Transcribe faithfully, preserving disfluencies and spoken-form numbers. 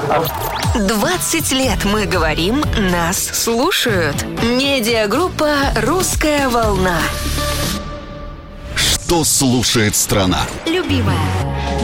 двадцать лет мы говорим, нас слушают. Медиагруппа «Русская волна». Что слушает страна? Любимая.